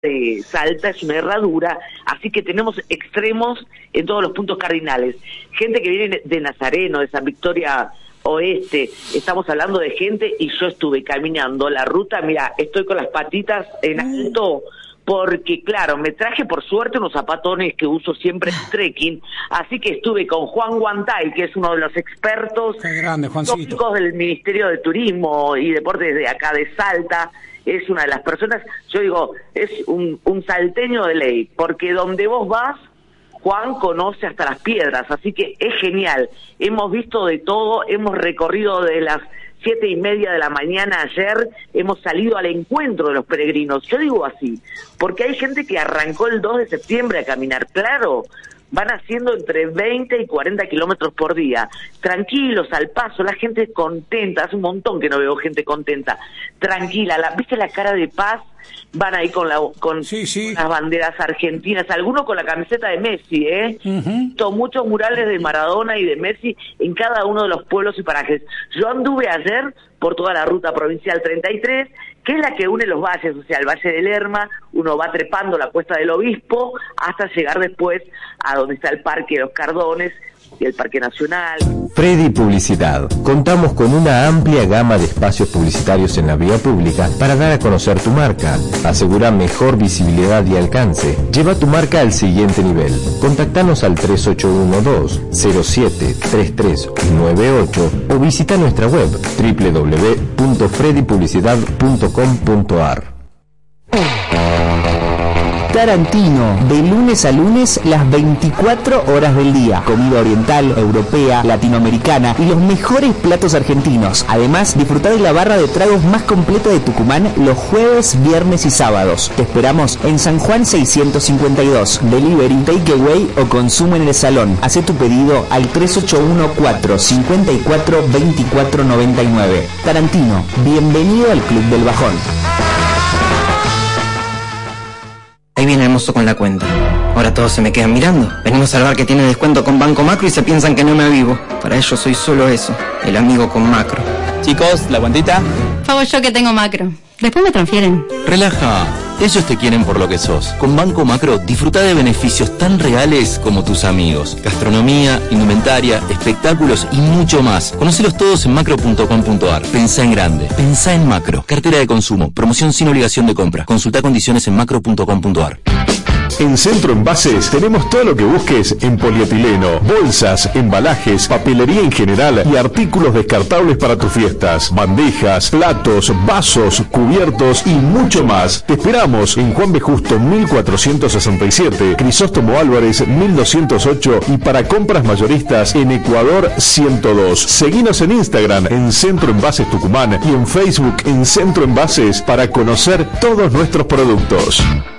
de Salta es una herradura, así que tenemos extremos en todos los puntos cardinales. Gente que viene de Nazareno, de San Victoria Oeste, estamos hablando de gente, y yo estuve caminando la ruta, mira, estoy con las patitas en alto, porque claro, me traje por suerte unos zapatones que uso siempre en trekking, así que estuve con Juan Guantay, que es uno de los expertos tópicos del Ministerio de Turismo y Deportes de acá de Salta. Es una de las personas, yo digo, es un salteño de ley, porque donde vos vas, Juan conoce hasta las piedras, así que es genial. Hemos visto de todo, hemos recorrido de las 7:30 de la mañana ayer, hemos salido al encuentro de los peregrinos. Yo digo así, porque hay gente que arrancó el 2 de septiembre a caminar, claro, van haciendo entre 20 y 40 kilómetros por día, tranquilos, al paso, la gente es contenta, hace un montón que no veo gente contenta, tranquila, ¿viste la cara de paz? Van ahí con sí. Las banderas argentinas, algunos con la camiseta de Messi, muchos murales de Maradona y de Messi en cada uno de los pueblos y parajes. Yo anduve ayer por toda la ruta provincial 33, que es la que une los valles, o sea, el Valle del Lerma, uno va trepando la Cuesta del Obispo hasta llegar después a donde está el Parque de los Cardones y el Parque Nacional. Freddy Publicidad. Contamos con una amplia gama de espacios publicitarios en la vía pública para dar a conocer tu marca. Asegura mejor visibilidad y alcance. Lleva tu marca al siguiente nivel. Contactanos al 3812-073398 o visita nuestra web www.freddypublicidad.com.ar. Tarantino, de lunes a lunes, las 24 horas del día. Comida oriental, europea, latinoamericana y los mejores platos argentinos. Además, disfruta de la barra de tragos más completa de Tucumán los jueves, viernes y sábados. Te esperamos en San Juan 652. Delivery, takeaway o consumo en el salón. Haz tu pedido al 3814-542499. Tarantino, bienvenido al Club del Bajón. Ahí viene el mozo con la cuenta. Ahora todos se me quedan mirando. Venimos al bar que tiene descuento con Banco Macro y se piensan que no me avivo. Para ellos soy solo eso, el amigo con Macro. Chicos, ¿la cuentita? Pago yo que tengo Macro. Después me transfieren. Relaja. Ellos te quieren por lo que sos. Con Banco Macro disfruta de beneficios tan reales como tus amigos. Gastronomía, indumentaria, espectáculos y mucho más. Conócelos todos en macro.com.ar. Pensá en grande. Pensá en Macro. Cartera de consumo. Promoción sin obligación de compra. Consulta condiciones en macro.com.ar. En Centro Envases tenemos todo lo que busques en polietileno, bolsas, embalajes, papelería en general y artículos descartables para tus fiestas, bandejas, platos, vasos, cubiertos y mucho más. Te esperamos en Juan B. Justo 1467, Crisóstomo Álvarez 1208 y para compras mayoristas en Ecuador 102. Seguinos en Instagram en Centro Envases Tucumán y en Facebook en Centro Envases para conocer todos nuestros productos.